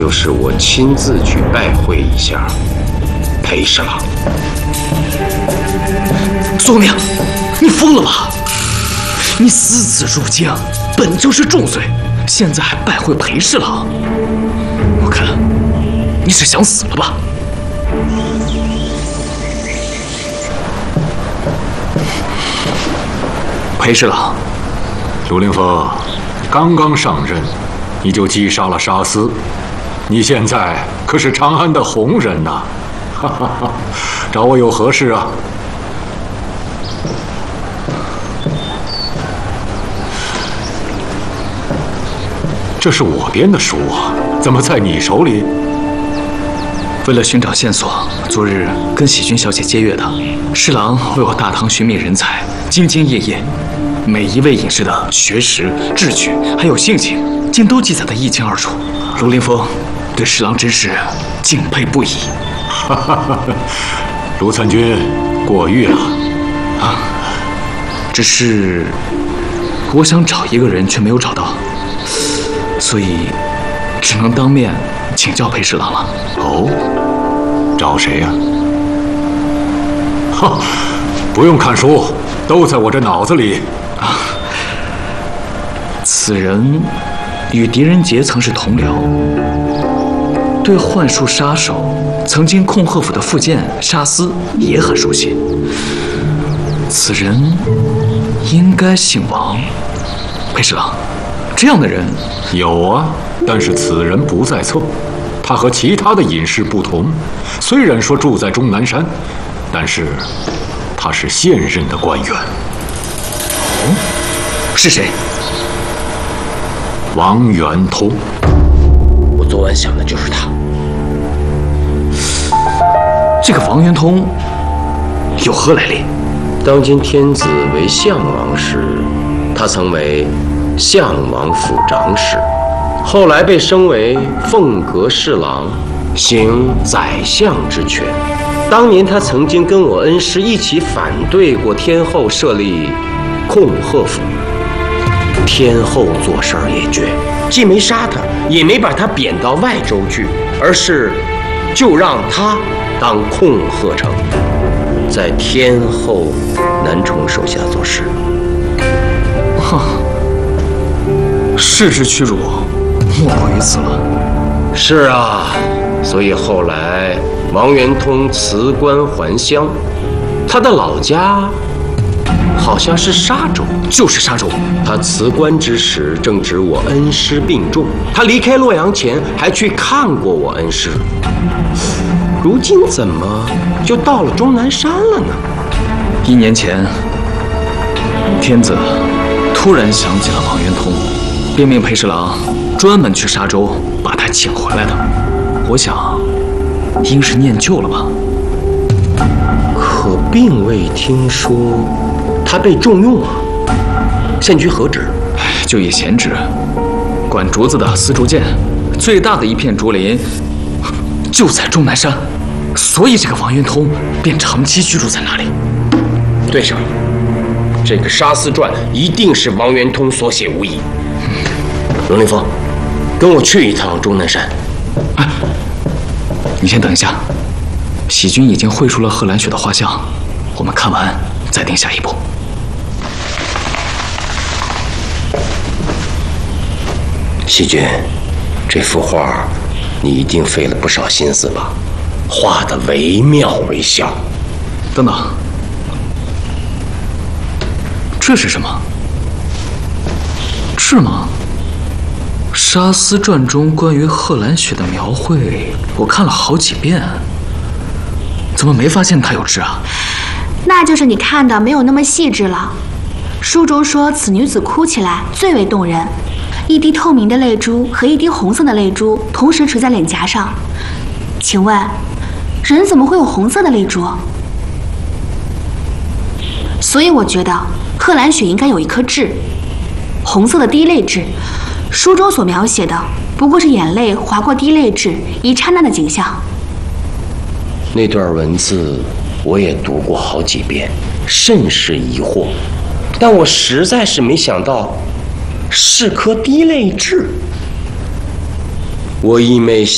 就是我亲自去拜会一下裴侍郎。 苏明，你疯了吧？你私自入京，本就是重罪，现在还拜会裴侍郎，我看你是想死了吧？裴侍郎， 卢凌风刚刚上任，你就击杀了沙司，你现在可是长安的红人呐！哈哈哈，找我有何事啊？这是我编的书啊，怎么在你手里？ 为了寻找线索，昨日跟喜君小姐接阅的。侍郎为我大唐寻觅人才，兢兢业业，每一位隐士的学识、志趣还有性情，竟都记载得一清二楚。卢凌风对侍郎真是敬佩不已。 哈哈哈，卢参军过誉了啊！只是我想找一个人，却没有找到，所以只能当面请教裴侍郎了。 哦，找谁呀？哈，不用看书，都在我这脑子里。 啊，此人与狄仁杰曾是同僚，对幻术杀手曾经控贺府的副监沙司也很熟悉。此人应该姓王。裴侍郎，这样的人有啊，但是此人不在册。他和其他的隐士不同，虽然说住在终南山，但是他是现任的官员。 哦，是谁？ 王元通。 我昨晚想的就是他。 这个王元通有何来历？ 当今天子为相王时，他曾为相王府长史，后来被升为凤阁侍郎，行宰相之权。当年他曾经跟我恩师一起反对过天后设立控贺府，天后做事儿也绝，既没杀他，也没把他贬到外州去，而是就让他当控贺丞，在天后南宠手下做事。 哼，世之屈辱，莫过于此了。 是啊，所以后来王元通辞官还乡，他的老家好像是沙州。 就是沙州。 他辞官之时正值我恩师病重，他离开洛阳前还去看过我恩师。如今怎么就到了终南山了呢 ？1年前，天子突然想起了王元通，便命裴侍郎专门去沙州把他请回来的。我想，应是念旧了吧。 可并未听说他被重用啊。县居何职？ 就以闲职，管竹子的丝竹监，最大的一片竹林就在终南山，所以这个王元通便长期居住在那里。 对上了，这个《沙司传》一定是王元通所写无疑。龙凌风，跟我去一趟终南山。 哎，你先等一下，喜君已经绘出了贺兰雪的画像，我们看完再定下一步。 喜君，这幅画你一定费了不少心思吧？画得惟妙惟肖。 等等，这是什么？是吗？《沙司传》中关于贺兰雪的描绘，我看了好几遍，怎么没发现她有痣啊？ 那就是你看的没有那么细致了。书中说，此女子哭起来最为动人，一滴透明的泪珠和一滴红色的泪珠同时垂在脸颊上。请问，人怎么会有红色的泪珠？所以我觉得贺兰雪应该有一颗痣，红色的滴泪痣。书中所描写的不过是眼泪划过滴泪痣一刹那的景象。 那段文字我也读过好几遍，甚是疑惑，但我实在是没想到是颗滴泪痣。我亦没